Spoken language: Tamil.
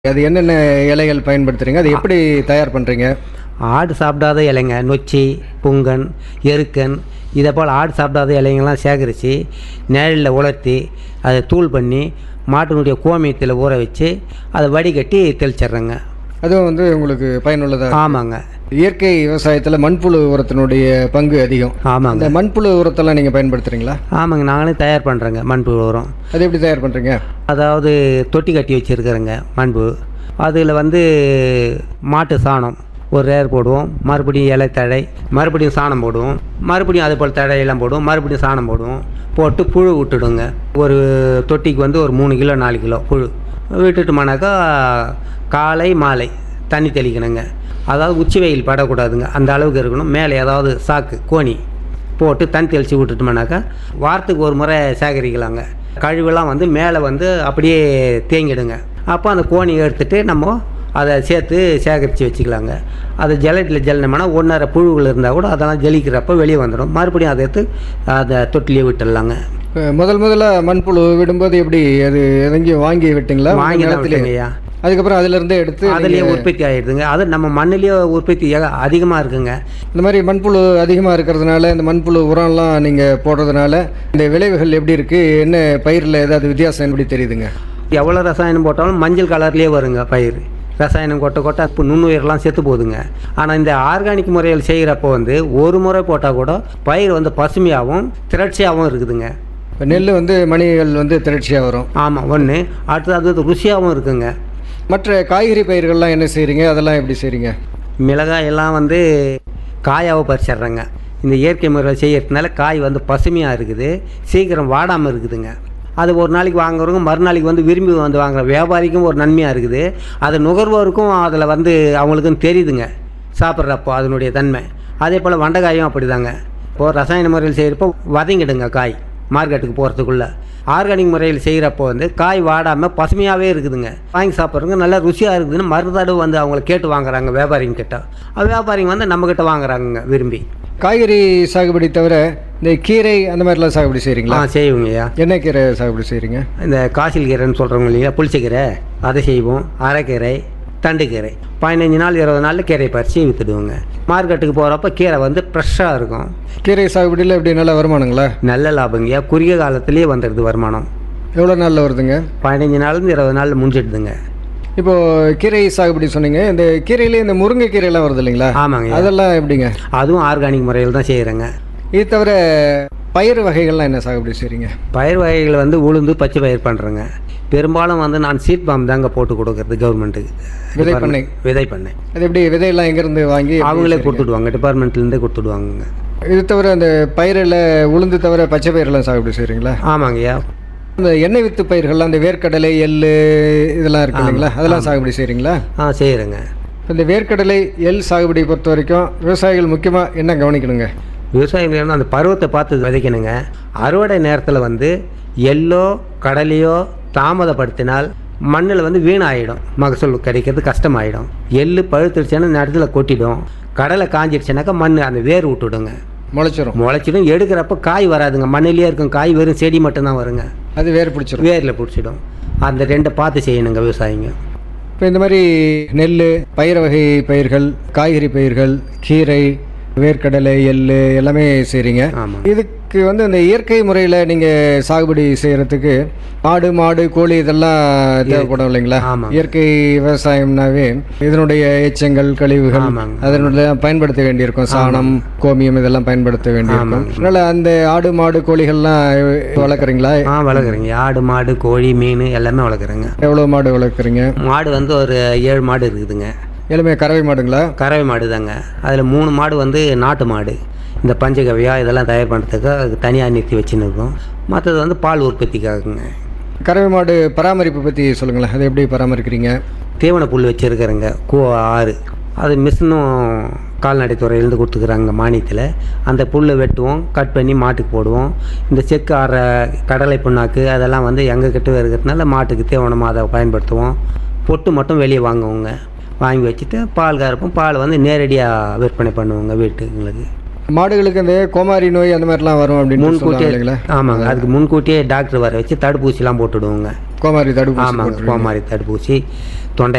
அது என்னென்ன இலைகள் பயன்படுத்துறீங்க? அது எப்படி தயார் பண்றீங்க? ஆடு சாப்பிடாத இலைங்க, நொச்சி, புங்கன், எருக்கன், இதை போல் ஆடு சாப்பிடாத இலைங்கள்லாம் சேகரித்து நிழலில் உலர்த்தி அதை தூள் பண்ணி மாட்டினுடைய கோமியத்தில் ஊற வச்சு அதை வடிகட்டி தெளிச்சிட்றேங்க. அதுவும் உங்களுக்கு பயனுள்ளதா? ஆமாங்க. இயற்கை விவசாயத்தில் மண்புழு உரத்தினுடைய பங்கு அதிகம். ஆமாங்க. அந்த மண்புழு உரத்தெல்லாம் நீங்கள் பயன்படுத்துகிறீங்களா? ஆமாங்க, நாங்களே தயார் பண்ணுறேங்க மண்புழு உரம். அது எப்படி தயார் பண்ணுறீங்க? அதாவது தொட்டி கட்டி வச்சுருக்கிறேங்க மண்புழு. அதில் மாட்டு சாணம் ஒரு ரேர் போடுவோம், மறுபடியும் இலை தழை, மறுபடியும் சாணம் போடுவோம், மறுபடியும் அது போல் தழையெல்லாம் போடுவோம், மறுபடியும் சாணம் போடுவோம், போட்டு புழு விட்டுடுங்க. ஒரு தொட்டிக்கு ஒரு 3 கிலோ 4 கிலோ புழு விட்டுட்டோம்னாக்கா காலை மாலை தண்ணி தெளிக்கணுங்க. அதாவது உச்சி வெயில் படக்கூடாதுங்க, அந்த அளவுக்கு இருக்கணும். மேலே ஏதாவது சாக்கு கோணி போட்டு தண்ணி தெளித்து விட்டுட்டோம்னாக்கா வாரத்துக்கு ஒரு முறை சேகரிக்கலாங்க. கழிவெல்லாம் மேலே அப்படியே தேங்கிடுங்க. அப்போ அந்த கோணி எடுத்துகிட்டு நம்ம அதை சேர்த்து சேகரித்து வச்சுக்கலாங்க. அதை ஜலத்தில் ஜல்லினோம்னா 1.5 புழுகள் இருந்தால் கூட அதெல்லாம் ஜலிக்கிறப்ப வெளியே வந்துடும். மறுபடியும் அதை எடுத்து அதை தொட்டிலே விட்டுடலாங்க. முதல்ல மண்புழு விடும்போது எப்படி அது எங்கேயும் வாங்கி விட்டீங்களா? வாங்கி தான் விட்டுங்கய்யா. அதுக்கப்புறம் அதிலிருந்தே எடுத்து அதுலேயே உற்பத்தி ஆகிடுதுங்க. அது நம்ம மண்ணிலேயே உற்பத்தி அதிகமாக இருக்குங்க. இந்த மாதிரி மண்புழு அதிகமாக இருக்கிறதுனால இந்த மண்புழு உரம்லாம் நீங்கள் போடுறதுனால இந்த விளைவுகள் எப்படி இருக்குது? என்ன பயிரில் ஏதாவது வித்தியாசம் எப்படி தெரியுதுங்க? எவ்வளோ ரசாயனம் போட்டாலும் மஞ்சள் கலர்லேயே வருங்க பயிர். ரசாயனம் கொட்ட இப்போ நுண்ணுயிரெலாம் செத்து போகுதுங்க. ஆனால் இந்த ஆர்கானிக் முறையில் செய்கிறப்போ ஒரு முறை போட்டால் கூட பயிர் பசுமையாகவும் திரட்சியாகவும் இருக்குதுங்க. இப்போ நெல் மணிகள் திரட்சியாக வரும். ஆமாம், ஒன்று. அடுத்தது அது ருசியாகவும் இருக்குங்க. மற்ற காய்கறி பயிர்கள்லாம் என்ன செய்கிறீங்க? அதெல்லாம் எப்படி செய்கிறீங்க? மிளகாய் எல்லாம் காயாவை பறிச்சிட்றேங்க. இந்த இயற்கை முறையில் செய்யறதுனால காய் பசுமையாக இருக்குது, சீக்கிரம் வாடாமல் இருக்குதுங்க. அது ஒரு நாளைக்கு வாங்குறவங்க மறுநாளைக்கு விரும்பி வாங்குற வியாபாரிக்கும் ஒரு நன்மையாக இருக்குது. அது நுகர்வோருக்கும் அதில் அவங்களுக்கும் தெரியுதுங்க சாப்பிட்றப்போ அதனுடைய தன்மை. அதே போல் வெண்டைக்காயும் அப்படி தாங்க. இப்போது ரசாயன முறையில் செய்கிறப்போ வதங்கிடுங்க காய் மார்க்கெட்டுக்கு போகிறதுக்குள்ளே. ஆர்கானிக் முறையில் செய்கிறப்போ காய் வாடாமல் பசுமையாகவே இருக்குதுங்க. வாங்கி சாப்பிட்றவங்க நல்லா ருசியாக இருக்குதுன்னு மறுதடவை அவங்கள கேட்டு வாங்குறாங்க வியாபாரிங்க கிட்ட. வியாபாரிங்க நம்மக்கிட்ட வாங்குறாங்க விரும்பி. காய்கறி சாகுபடி தவிர இந்த கீரை அந்த மாதிரிலாம் சாகுபடி செய்கிறீங்களா? செய்வோங்கய்யா. என்ன கீரை சாகுபடி செய்கிறீங்க? இந்த காசில் கீரைன்னு சொல்கிறவங்க இல்லையா, புளிச்சக்கீரை, அதை செய்வோம். அரைக்கீரை, தண்டுக்கீரை 15 நாள் 20 நாளில் கீரை பறித்து விற்றுடுவோங்க. மார்க்கெட்டுக்கு போகிறப்ப கீரை ஃப்ரெஷ்ஷாக இருக்கும். கீரை சாகுபடியில் எப்படி நல்ல வருமானங்களா? நல்ல லாபங்கய்யா. குறுகிய காலத்துலேயே வந்துடுது வருமானம். எவ்வளோ நாளில் வருதுங்க? 15 நாள்லேருந்து 20 நாளில் முடிஞ்சிடுதுங்க. இப்போது கீரை சாகுபடி சொன்னீங்க. இந்த கீரையிலே இந்த முருங்கைக்கீரைலாம் வருது இல்லைங்களா? ஆமாங்க. அதெல்லாம் எப்படிங்க? அதுவும் ஆர்கானிக் முறையில் தான் செய்கிறேங்க. இது தவிர பயிர் வகைகள்லாம் என்ன சாகுபடி செய்கிறீங்க? பயிர் வகைகள் உளுந்து பச்சை பயிர் பண்ணுறேங்க. பெரும்பாலும் நான் சீட் பாம்பு தாங்க போட்டு கொடுக்குறது கவர்மெண்ட்டுக்கு. விதை பண்ணை. அது எப்படி விதையெல்லாம் எங்கேருந்து வாங்கி? அவங்களே கொடுத்துடுவாங்க, டிபார்ட்மெண்ட்லேருந்தே கொடுத்துடுவாங்க. இது தவிர அந்த பயிரில் உளுந்து தவிர பச்சை பயிரெல்லாம் சாகுபடி செய்கிறீங்களா? ஆமாங்கய்யா. இந்த எண்ணெய் வித்து பயிர்கள்லாம் இந்த வேர்க்கடலை, எள் இதெல்லாம் இருக்கு இல்லைங்களா? அதெல்லாம் சாகுபடி செய்கிறீங்களா? செய்கிறேங்க. இந்த வேர்க்கடலை, எள் சாகுபடி பொறுத்த வரைக்கும் விவசாயிகள் முக்கியமாக என்ன கவனிக்கணுங்க? விவசாயிகள் அந்த பருவத்தை பார்த்து விதைக்கணுங்க. அறுவடை நேரத்தில் எள்ளோ கடலையோ தாமதப்படுத்தினால் மண்ணில் வீணாயிடும், மகசூல் கிடைக்கிறது கஷ்டமாயிடும். எள் பழுத்துடுச்சுன்னா நேரத்தில் கொட்டிடும். கடலை காஞ்சிடுச்சுனாக்கா மண் அந்த வேர் விட்டுடுங்க, முளைச்சிடும். எடுக்கிறப்ப காய் வராதுங்க, மண்ணிலேயே இருக்கும் காய், வெறும் செடி மட்டும்தான் வருங்க. அது வேரில் பிடிச்சிடும். அந்த 2 பார்த்து செய்யணுங்க விவசாயிங்க. இப்போ இந்த மாதிரி நெல், பயிர் வகை பயிர்கள், காய்கறி பயிர்கள், கீரை, வேர்க்கடலை, எள் எல்லாமே செய்கிறீங்க. இதுக்கு இந்த இயற்கை முறையில் நீங்கள் சாகுபடி செய்கிறதுக்கு ஆடு, மாடு, கோழி இதெல்லாம் தேவைப்படும் இல்லைங்களா? இயற்கை விவசாயம்னாவே இதனுடைய எச்சங்கள், கழிவுகள் அதனுடைய பயன்படுத்த வேண்டியிருக்கும். சாணம், கோமியம் இதெல்லாம் பயன்படுத்த வேண்டியிருக்கும். அதனால் அந்த ஆடு, மாடு, கோழிகள்லாம் வளர்க்குறீங்களா? வளர்க்குறீங்க. ஆடு, மாடு, கோழி, மீன் எல்லாமே வளர்க்குறேங்க. எவ்வளோ மாடு வளர்க்குறீங்க? மாடு ஒரு 7 மாடு இருக்குதுங்க. எல்லாமே கறவை மாடுங்களா? கறவை மாடு தாங்க. அதில் 3 மாடு நாட்டு மாடு. இந்த பஞ்சகவியா இதெல்லாம் தயார் பண்ணுறதுக்கு அதுக்கு தனியாக நிறுத்தி வச்சுன்னு இருக்கோம். மற்றது பால் உற்பத்திக்காகுங்க. கறவை மாடு பராமரிப்பு பற்றி சொல்லுங்களேன். அதை எப்படி பராமரிக்கிறீங்க? தீவன புல் வச்சுருக்கிறேங்க. 6 அது மிஷினும் கால்நடைத்துறையிலேருந்து கொடுத்துக்குறாங்க மானியத்தில். அந்த புல்லை வெட்டுவோம், கட் பண்ணி மாட்டுக்கு போடுவோம். இந்த செக்கு ஆற கடலை புண்ணாக்கு அதெல்லாம் எங்கள் கிட்ட இருக்கிறதுனால மாட்டுக்கு தீவனமாக அதை பயன்படுத்துவோம். பொட்டு மட்டும் வெளியே வாங்குவோங்க. வாங்கி வச்சுட்டு பால் கறப்போம். பால் நேரடியாக விற்பனை பண்ணுவோங்க வீட்டுங்களுக்கு. மாடுகளுக்கு அந்த கோமாரி நோய் அந்த மாதிரிலாம் வரும் அப்படின்னு முன்கூட்டியே? ஆமாங்க, அதுக்கு முன்கூட்டியே டாக்டர் வர வச்சு தடுப்பூசிலாம் போட்டுடுவோங்க. கோமாரி தடுப்பூசி? ஆமாங்க, கோமாரி தடுப்பூசி.